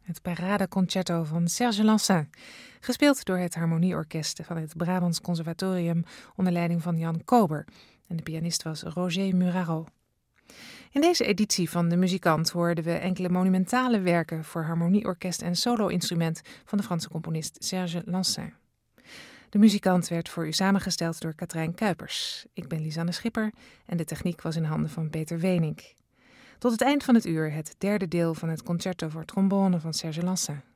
Het paradeconcerto van Serge Lansin, gespeeld door het Harmonieorkest van het Brabants Conservatorium onder leiding van Jan Kober. En de pianist was Roger Muraro. In deze editie van De Muzikant hoorden we enkele monumentale werken voor harmonieorkest en solo-instrument van de Franse componist Serge Lansin. De Muzikant werd voor u samengesteld door Katrijn Kuipers. Ik ben Lisanne Schipper en de techniek was in handen van Peter Wenink. Tot het eind van het uur het derde deel van het concerto voor trombone van Serge Lansin.